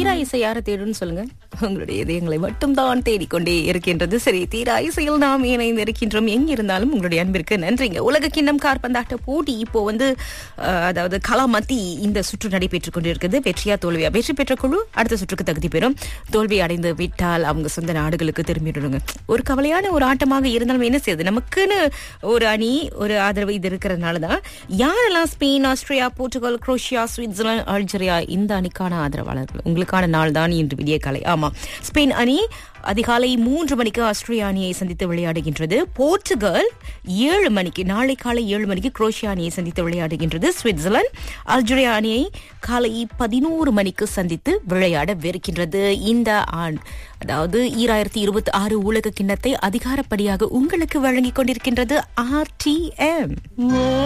தீரா இசை யாரை தேடுன்னு சொல்லுங்க. உங்களுடைய இதயங்களை மட்டும்தான் தேடிக்கொண்டே இருக்கின்றது. சரி, தீரா இசையில் நாம் இணைந்து இருக்கின்றோம். எங்க இருந்தாலும் உங்களுடைய அன்பிற்கு நன்றிங்க. உலக கிண்ணம் காற்பந்தாட்ட போட்டி இப்போ அதாவது கலாமத்தி இந்த சுற்று நடைபெற்றுக் கொண்டிருக்கிறது. வெற்றியா தோல்வியா? வெற்றி பெற்ற குழு அடுத்த சுற்றுக்கு தகுதி பெறும். தோல்வி அடைந்து விட்டால் அவங்க சொந்த நாடுகளுக்கு திரும்பிடுங்க. ஒரு கவலையான ஒரு ஆட்டமாக இருந்தாலும் என்ன செய்யுது, நமக்குன்னு ஒரு அணி ஒரு ஆதரவு இது இருக்கிறதுனாலதான் யாரெல்லாம் Spain, Austria, Portugal, Croatia, Switzerland, Algeria இந்த அணிக்கான ஆதரவாளர்கள் உங்களுக்கான நாள் தான் இன்று விடிய காலை. ஆமா, ஸ்பெயின் அணி அதிகாலை 3 மணிக்கு ஆஸ்திரியா அணியை சந்தித்து விளையாடுகின்றது. போர்ச்சுகல் 7 மணிக்கு நாளை காலை 7 மணிக்கு குரோஷியா அணியை சந்தித்து விளையாடுகின்றது. சுவிட்சர்லாந்து அல்ஜீரியா அணியை காலை 11 மணிக்கு சந்தித்து விளையாடவிருக்கின்றது. இந்த அதாவது 2026 உலக கிண்ணத்தை அதிகாரப்படியாக உங்களுக்கு வழங்கிக் கொண்டிருக்கின்றது RTM.